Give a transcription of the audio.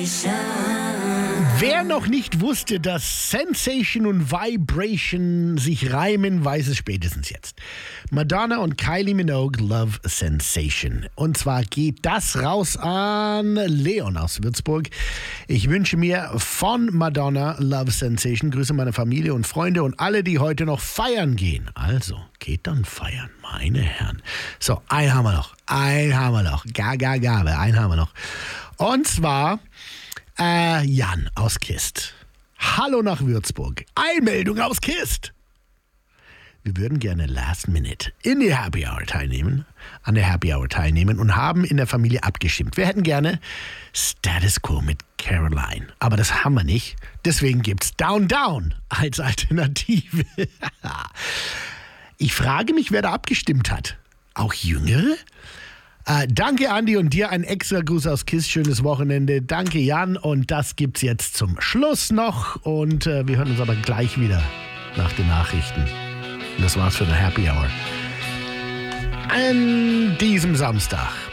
Wer noch nicht wusste, dass Sensation und Vibration sich reimen, weiß es spätestens jetzt. Madonna und Kylie Minogue, Love Sensation. Und zwar geht das raus an Leon aus Würzburg. Ich wünsche mir von Madonna Love Sensation, grüße meine Familie und Freunde und alle, die heute noch feiern gehen. Also, geht dann feiern, meine Herren. So, einen haben wir noch. Einen haben wir noch. Und zwar Jan aus Kist. Hallo nach Würzburg. Einmeldung aus Kist. Wir würden gerne Last Minute an der Happy Hour teilnehmen und haben in der Familie abgestimmt. Wir hätten gerne Status Quo mit Caroline, aber das haben wir nicht. Deswegen gibt's Down Down als Alternative. Ich frage mich, wer da abgestimmt hat. Auch Jüngere? Danke, Andi, und dir ein extra Gruß aus Kiss. Schönes Wochenende. Danke, Jan. Und das gibt's jetzt zum Schluss noch. Und wir hören uns aber gleich wieder nach den Nachrichten. Und das war's für eine Happy Hour an diesem Samstag.